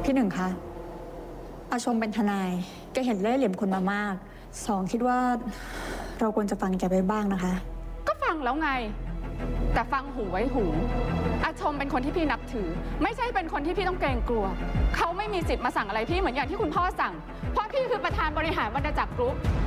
พี่หนึ่งคะอาชมเป็นทนายแกเห็นเล่ห์เหลี่ยมคนมามาก2คิดว่าเราควรจะฟังแกไปบ้างนะคะก็ฟังแล้วไงแต่ฟังหูไว้หูอาชมเป็นคนที่พี่นับถือไม่ใช่เป็นคนที่พี่ต้องเกรงกลัวเขาไม่มีสิทธิ์มาสั่งอะไรพี่เหมือนอย่างที่คุณพ่อสั่งเพราะพี่คือประธานบริหารวรรณจักรกรุ๊ป